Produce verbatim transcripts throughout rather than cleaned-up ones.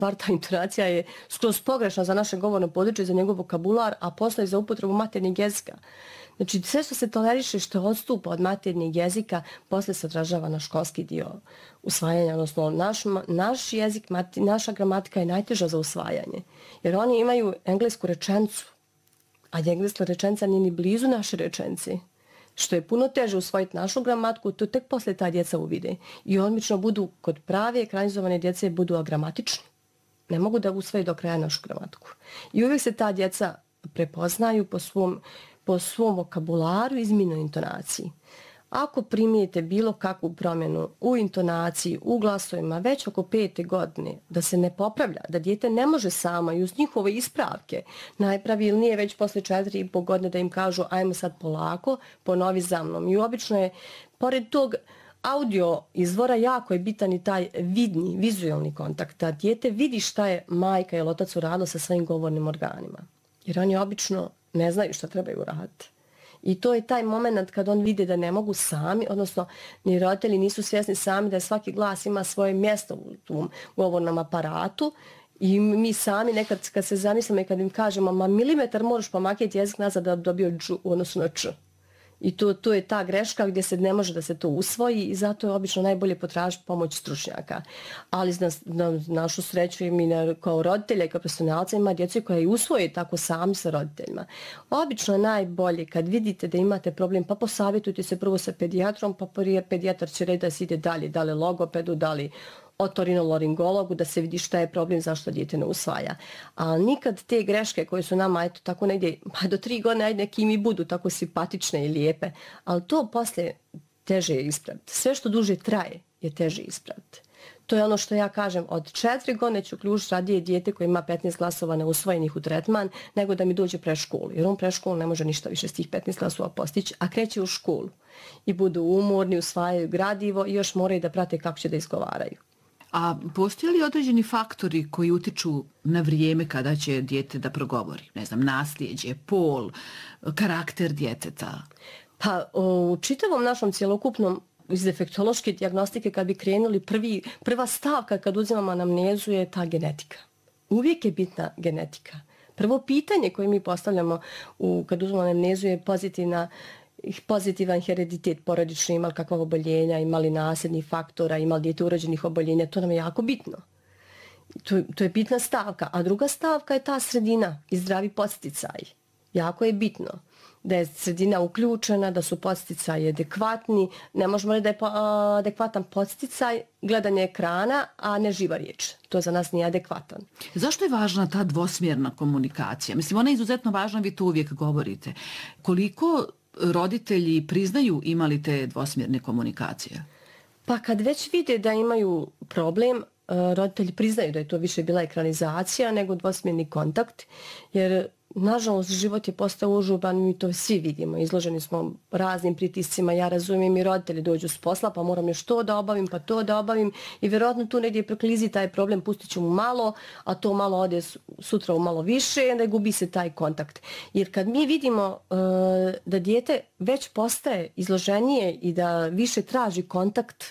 bar ta intonacija je skroz pogrešna za naše govorno područje, za njegov vokabular, a posle i za upotrebu maternjeg jezika. Znači, sve što se toleriše, što odstupa od maternjeg jezika, posle se odražava na školski dio usvajanja, odnosno naš, naš jezik, mati, naša gramatika je najteža za usvajanje. Jer oni imaju englesku rečenicu, a engleska rečenica nije ni blizu naše rečenice. Što je puno teže usvojiti našu gramatiku, to tek posle ta djeca uvide. I odmično budu, kod prave ekranizovane djece, budu agramatični. Ne mogu da usvoje do kraja našu gramatiku. I uvijek se ta djeca prepoznaju po svom, po svom vokabularu i izmjenoj intonaciji. Ako primijete bilo kakvu promjenu u intonaciji, u glasovima već oko pete godine, da se ne popravlja, da dijete ne može samo i uz njihove ispravke najpravilnije već posle četiri i pol godine da im kažu ajmo sad polako, ponovi za mnom. I obično je, pored tog audio izvora, jako je bitan i taj vidni, vizualni kontakt, da dijete vidi šta je majka ili otac uradilo sa svojim govornim organima. Jer oni obično ne znaju šta trebaju uraditi. I to je taj moment kad on vide da ne mogu sami, odnosno ni roditelji nisu svjesni sami da svaki glas ima svoje mjesto u tom govornom aparatu i mi sami nekad kad se zamislimo i kad im kažemo ma milimetar možeš pomakjeti jezik nazad da dobio dž u odnosu na č. I to, to je ta greška gdje se ne može da se to usvoji i zato je obično najbolje potražiti pomoć stručnjaka. Ali na, na našu sreću i mi na, kao roditelja i kao profesionalca ima djece koja i usvoje tako sami sa roditeljima. Obično je najbolje kad vidite da imate problem, pa posavjetujte se prvo sa pedijatrom, pa pedijatar će reći da se ide dalje, da li logopedu, da li otorinolaringologu, da se vidi šta je problem, zašto dijete ne usvaja. A nikad te greške koje su nama, eto, tako negdje, pa do tri godine, ajde neki mi budu tako simpatične i lijepe, ali to posle teže je ispraviti. Sve što duže traje je teže ispraviti. To je ono što ja kažem, od četiri godine ću ključ radije dijete koje ima petnaest glasova neusvojenih u tretman, nego da mi dođe preškolu. Jer on preškolu ne može ništa više s tih petnaest glasova postići, a kreće u školu. I budu umorni, usvajaju gradivo i još moraju da prate kako će da izgovaraju. A postoje li određeni faktori koji utiču na vrijeme kada će dijete da progovori? Ne znam, nasljeđe, pol, karakter djeteta? Pa u čitavom našom cjelokupnom iz defektološke dijagnostike kad bi krenuli, prvi, prva stavka kad uzimamo anamnezu je ta genetika. Uvijek je bitna genetika. Prvo pitanje koje mi postavljamo u, kad uzimamo anamnezu je pozitivna pozitivan hereditet porodični, imali kakva oboljenja, imali nasljednih faktora, imali dijete urođenih oboljenja, to nam je jako bitno. To, to je bitna stavka. A druga stavka je ta sredina i zdravi podsticaj. Jako je bitno da je sredina uključena, da su podsticaji adekvatni. Ne možemo reći da je adekvatan podsticaj gledanje ekrana, a ne živa riječ. To za nas nije adekvatan. Zašto je važna ta dvosmjerna komunikacija? Mislim, ona je izuzetno važna, vi to uvijek govorite. Koliko roditelji priznaju imali te dvosmjerne komunikacije? Pa kad već vide da imaju problem, roditelji priznaju da je to više bila ekranizacija nego dvosmjerni kontakt, jer nažalost život je postao užurban, mi to svi vidimo, izloženi smo raznim pritiscima, ja razumijem i roditelji dođu s posla pa moram još to da obavim pa to da obavim i vjerojatno tu negdje proklizi taj problem, pustit ću mu malo, a to malo ode sutra u malo više i onda gubi se taj kontakt. Jer kad mi vidimo uh, da dijete već postaje izloženije i da više traži kontakt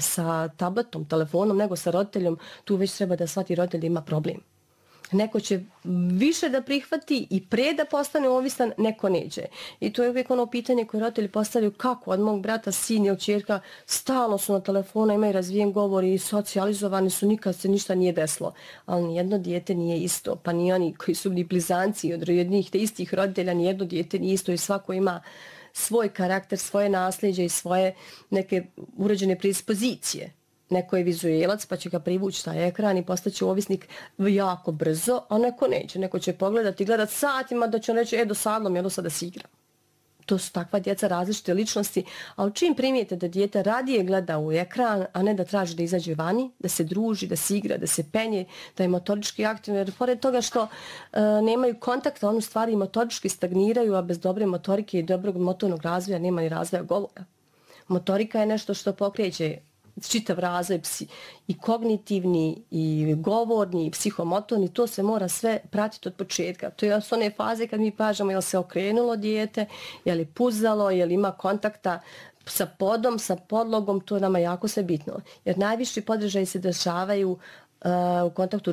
sa tabletom, telefonom nego sa roditeljom, tu već treba da shvati roditelj da ima problem. Neko će više da prihvati i pre da postane ovisan, neko neće. I to je uvijek ono pitanje koje roditelji postavljaju kako od mog brata, sin ili čerka stalno su na telefonu, imaju razvijen govor i socijalizovani su, nikad se ništa nije desilo. Ali nijedno dijete nije isto, pa ni oni koji su bili blizanci od jednih te istih roditelja, nijedno dijete nije isto i svako ima svoj karakter, svoje nasljeđe i svoje neke uređene predispozicije. Neko je vizuelac pa će ga privući taj ekran i postaće ovisnik jako brzo, a neko neće. Neko će pogledati i gledati satima da će on reći, e, dosadno mi je, sada si igram. To su takva djeca različite ličnosti, ali čim primijete da dijete radije gleda u ekran, a ne da traži da izađe vani, da se druži, da se igra, da se penje, da je motorički aktivno, jer pored toga što uh, nemaju kontakta, oni u stvari motorički stagniraju, a bez dobre motorike i dobrog motornog razvoja nema ni razvoja govora. Motorika je nešto što pokreće čitav razvoj i kognitivni, i govorni, i psihomotorni, to se mora sve pratiti od početka. To je one faze kad mi pažamo je li se okrenulo dijete, je li puzalo, je li ima kontakta sa podom, sa podlogom, to nama jako sve bitno. Jer najviši podržaj se dešavaju uh, u kontaktu